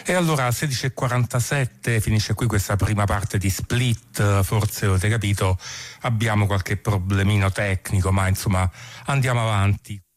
E allora a 16:47 finisce qui questa prima parte di Split. Forse avete capito, abbiamo qualche problemino tecnico, ma insomma andiamo avanti.